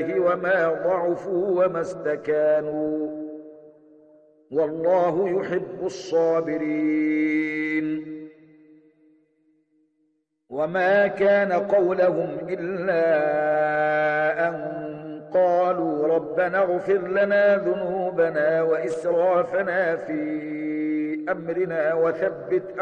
الله وما ضعفوا وما استكانوا والله يحب الصابرين. وما كان قولهم إلا أن قالوا ربنا اغفر لنا ذنوبنا وإسرافنا في أمرنا وثبت